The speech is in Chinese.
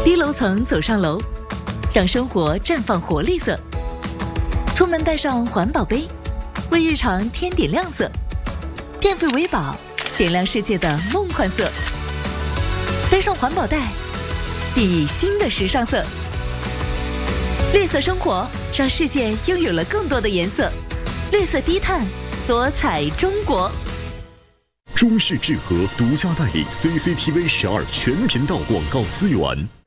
低楼层走上楼，让生活绽放活力色。出门带上环保杯，为日常添点亮色。电费为宝，点亮世界的梦幻色。背上环保袋，熠熠新的时尚色。绿色生活，让世界拥有了更多的颜色。绿色低碳，多彩中国。 中视智和独家代理 CCTV 12全频道广告资源。